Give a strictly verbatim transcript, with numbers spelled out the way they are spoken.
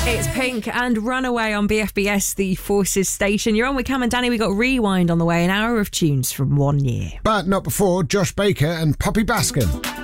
It's Pink and Runaway on B F B S, the Forces station. You're on with Cam and Danny. We got Rewind on the way, an hour of tunes from one year. But not before Josh Baker and Poppy Baskin.